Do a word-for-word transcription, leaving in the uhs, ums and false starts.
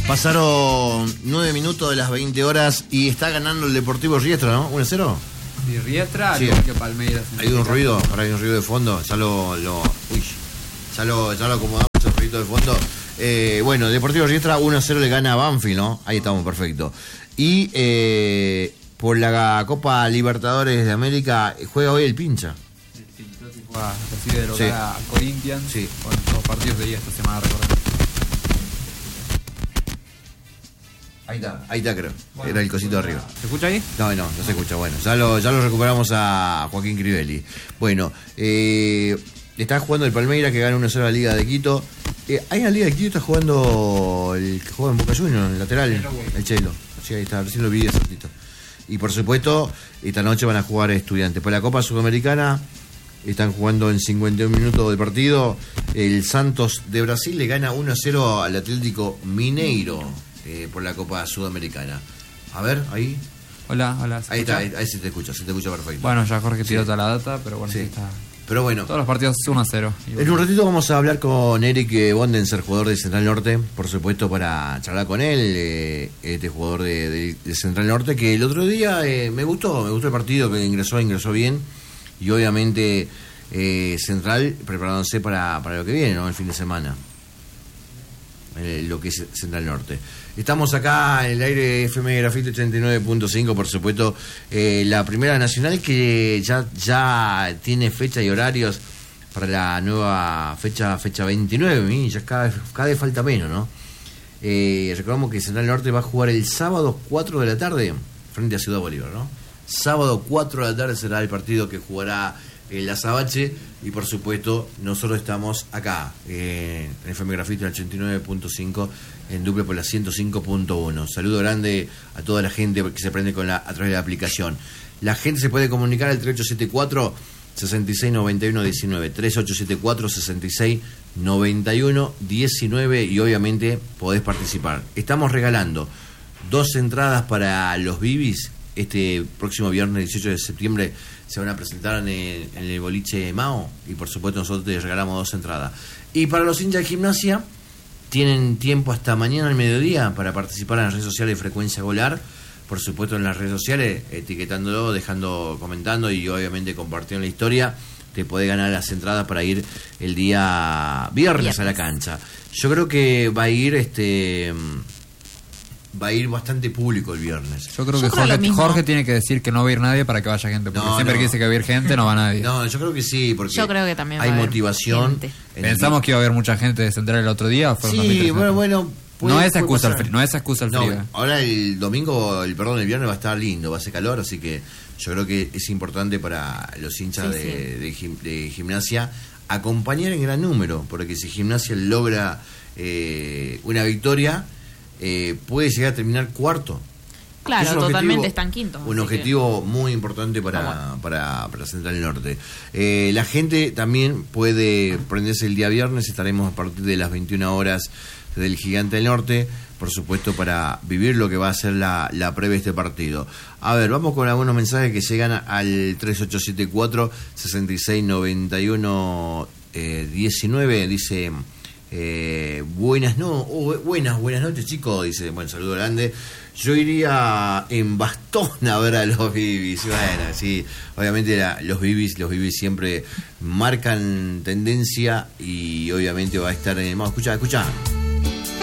Pasaron nueve minutos de las veinte horas y está ganando el Deportivo Riestra, ¿no? uno a cero. Y Riestra, sí. que Palmeiras. Hay un ruido, ahora hay un ruido de fondo. Ya lo, lo, uy, ya lo, ya lo acomodamos el ruido de fondo. Eh, bueno, Deportivo Riestra uno a cero le gana a Banfield, ¿no? Ahí estamos, perfecto. Y eh, por la Copa Libertadores de América juega hoy el Pincha. El Pincha sí juega, recibe de local Sí. a Corinthians. Sí. Con dos partidos de día esta semana, recordemos. Ahí está, ahí está creo. Bueno, Era el cosito bueno, arriba. ¿Se escucha ahí? No, no, no se escucha. Bueno, ya lo, ya lo recuperamos a Joaquín Crivelli. Bueno, eh, está jugando el Palmeiras que gana uno a cero a la Liga de Quito. Eh, ahí en la Liga de Quito está jugando el que juega en Boca Juniors, el lateral, el Chelo. Sí, ahí está, recién lo vi ese ratito. Y por supuesto, esta noche van a jugar Estudiantes. Por la Copa Sudamericana están jugando en cincuenta y un minutos de partido. El Santos de Brasil le gana uno a cero al Atlético Mineiro. Eh, por la Copa Sudamericana. A ver, ahí. Hola, hola. Ahí está, ahí, ahí se te escucha, se te escucha perfecto. Bueno, ya Jorge tiró Sí. toda la data, pero bueno, Sí. sí está. Pero bueno, Todos los partidos uno a cero. Y en bueno. un ratito vamos a hablar con Eric Bondenser, jugador de Central Norte, por supuesto, para charlar con él, eh, este jugador de, de, de Central Norte, que el otro día eh, me gustó, me gustó el partido, que ingresó, ingresó bien, y obviamente eh, Central preparándose para, para lo que viene, ¿no? El fin de semana. Eh, lo que es Central Norte. Estamos acá en el aire F M Grafito ochenta y nueve punto cinco, por supuesto, eh, la Primera Nacional que ya, ya tiene fecha y horarios para la nueva fecha, fecha veintinueve, y ya cada, cada vez falta menos, ¿no? Eh, recordamos que Central Norte va a jugar el sábado cuatro de la tarde frente a Ciudad Bolívar, ¿no? Sábado cuatro de la tarde será el partido que jugará el Azabache, y por supuesto nosotros estamos acá eh, en F M Grafito ochenta y nueve punto cinco, en Duple por la ciento cinco punto uno. Saludo grande a toda la gente que se prende con la, a través de la aplicación. La gente se puede comunicar al tres ocho siete cuatro, seis seis nueve uno uno nueve, tres ocho siete cuatro, seis seis nueve uno uno nueve, y obviamente podés participar. Estamos regalando dos entradas para los Bibis. Este próximo viernes dieciocho de septiembre se van a presentar en el, en el boliche Mao, y por supuesto nosotros les regalamos dos entradas. Y para los hinchas de Gimnasia, tienen tiempo hasta mañana al mediodía para participar en las redes sociales de Frecuencia Golar, por supuesto en las redes sociales, etiquetándolo, dejando, comentando y obviamente compartiendo la historia. Te podés ganar las entradas para ir el día viernes, viernes a la cancha. Yo creo que va a ir este va a ir bastante público el viernes. Yo creo Yo que creo Jorge, lo Jorge tiene que decir que no va a ir nadie para que vaya gente, porque No, siempre no. que dice que va a ir gente, no va nadie. No, yo creo que sí, porque Yo creo que también hay va a haber motivación. gente. En Pensamos el... que iba a haber mucha gente de Central el otro día. Fueron dos mil Sí, trescientos. bueno, bueno. Puede, no es puede excusa el pasar. frío, no es excusa el No, frío. ahora el domingo, el perdón, el viernes va a estar lindo, va a ser calor, así que yo creo que es importante para los hinchas Sí, de, sí. De, gim- de Gimnasia acompañar en gran número, porque si Gimnasia logra eh, una victoria, eh, puede llegar a terminar cuarto. Claro, Es un totalmente objetivo- están quintos. Un así objetivo muy importante para, Ah, bueno. para, para Central Norte. Eh, la gente también puede prenderse el día viernes, estaremos a partir de las veintiuna horas del Gigante del Norte, por supuesto, para vivir lo que va a ser la, la previa de este partido. A ver, vamos con algunos mensajes que llegan al tres ocho siete cuatro, seis seis nueve uno uno nueve. Dice... Eh, buenas no, oh, buenas, buenas noches, chicos. Dice, bueno, saludo grande. Yo iría en bastón a ver a los Bibis. Bueno, sí, obviamente la, los Bibis, los Bibis siempre marcan tendencia y obviamente va a estar en el... Escucha, escucha.